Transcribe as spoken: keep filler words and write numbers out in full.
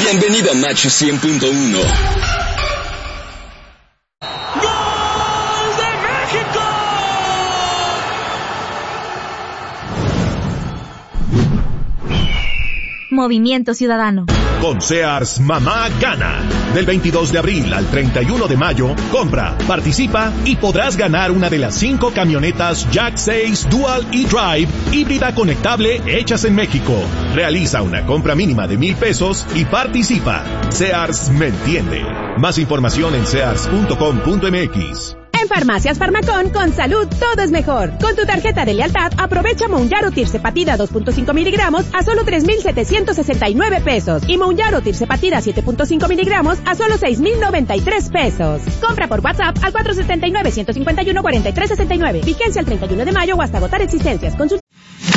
Bienvenido a Macho cien punto uno. Movimiento Ciudadano. Con Sears, mamá gana. Del veintidós de abril al treinta y uno de mayo, compra, participa y podrás ganar una de las cinco camionetas Jack seis Dual E-Drive híbrida conectable hechas en México. Realiza una compra mínima de mil pesos y participa. Sears me entiende. Más información en sears punto com punto m x. En Farmacias Farmacón, con salud todo es mejor. Con tu tarjeta de lealtad, aprovecha Mounjaro Tirzepatida dos punto cinco miligramos a solo tres mil setecientos sesenta y nueve pesos. Y Mounjaro Tirzepatida siete punto cinco miligramos a solo seis mil noventa y tres pesos. Compra por WhatsApp al cuatro siete nueve, uno cinco uno, cuatro tres seis nueve. Vigencia el treinta y uno de mayo o hasta agotar existencias. Consulta